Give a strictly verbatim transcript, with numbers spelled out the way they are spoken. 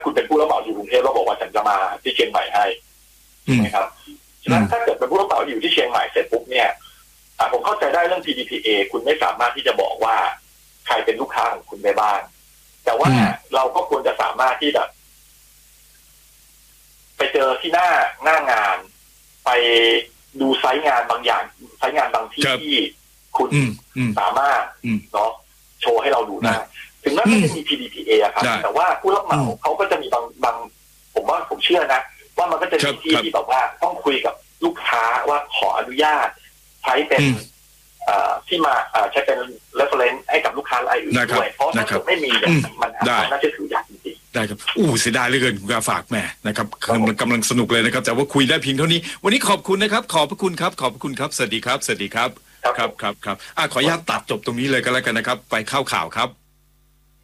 คุณเป็นผู้รับเหมาอยู่กรุงเทพแล้วบอกว่าฉันจะมาที่เชียงใหม่ให้ถูกไหมครับฉะนั้นถ้าเกิดเป็นผู้รับเหมาอยู่ที่เชียงใหม่เสร็จปุ๊บเนี่ยผมเข้าใจได้เรื่อง พี ดี พี เอ คุณไม่สามารถที่จะบอกว่าใครเป็นลูกค้าของคุณได้บ้างแต่ว่าเราก็ควรจะสามารถที่จะไปเจอที่หน้าหน้างานไปดูไซต์งานบางอย่างไซต์งานบางที่ที่คุณสามารถเนาะโชว์ให้เราดูได้ถึงแม้ไม่ได้มี พี ดี พี เอ ครับแต่ว่าผู้รับเหมาเขาก็จะมีบางบางผมว่าผมเชื่อนะว่ามันก็จะมีที่ที่แบบว่าต้องคุยกับลูกค้าว่าขออนุญาตใช้เป็นที่มาใช้เป็น reference ให้กับลูกค้ารายอื่นด้วยเพราะถ้าเกิดไม่มีเนี่ยมันน่าจะถือยากจริงๆได้ครับอู้เสียดายเหลือเกินคุณกาฝากแม่นะครับกำลังสนุกเลยนะครับแต่ว่าคุยได้เพียงเท่านี้วันนี้ขอบคุณนะครับขอบพระคุณครับขอบพระคุณครับสวัสดีครับสวัสดีครับครับครับครับอ่ะขออนุญาตตัดจบตรงนี้เลยก็แล้วกันนะครับไปเข้าข่าวครับ